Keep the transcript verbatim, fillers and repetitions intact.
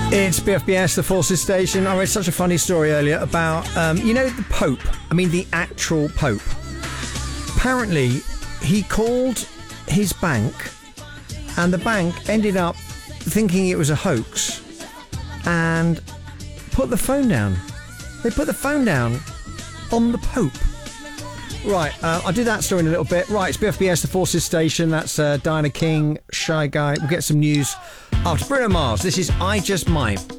It's B F B S, the Forces Station. I read such a funny story earlier about, um, you know, the Pope. I mean, the actual Pope. Apparently, he called his bank, and the bank ended up thinking it was a hoax and put the phone down. They put the phone down on the Pope. Right, uh, I'll do that story in a little bit. Right, it's B F B S, the Forces Station. That's uh, Diana King, Shy Guy. We'll get some news after Bruno Mars. This is I Just Might.